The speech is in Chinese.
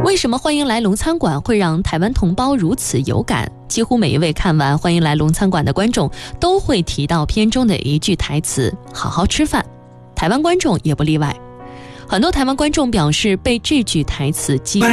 为什么欢迎来龙餐馆会让台湾同胞如此有感？几乎每一位看完欢迎来龙餐馆的观众都会提到片中的一句台词：好好吃饭。台湾观众也不例外，很多台湾观众表示被这句台词激